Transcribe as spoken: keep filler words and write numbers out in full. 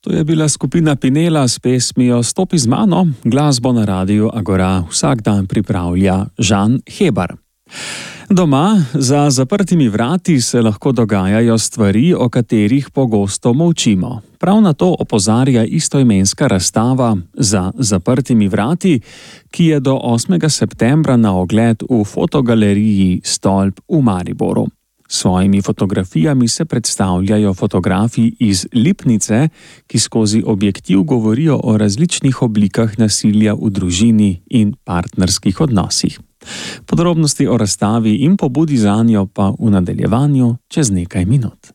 To je bila skupina Pinela s pesmijo Stopi z mano, glasbo na Radiu Agora vsak dan pripravlja Žan Hebar. Doma, za zaprtimi vrati se lahko dogajajo stvari, o katerih pogosto molčimo. Prav na to opozarja istoimenska razstava Za zaprtimi vrati, ki je do osmega septembra na ogled v fotogaleriji Stolp v Mariboru. S svojimi fotografijami se predstavljajo fotografi iz Lipnice, ki skozi objektiv govorijo o različnih oblikah nasilja v družini in partnerskih odnosih. Podrobnosti o razstavi in pobudi zanjo pa v nadaljevanju čez nekaj minut.